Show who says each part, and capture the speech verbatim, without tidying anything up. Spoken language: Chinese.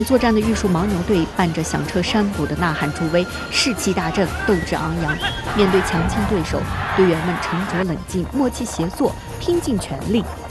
Speaker 1: 作战的玉树牦牛队伴着响彻山谷的呐喊助威，士气大振，斗志昂扬。面对强劲对手，队员们沉着冷静，默契协作，拼尽全力。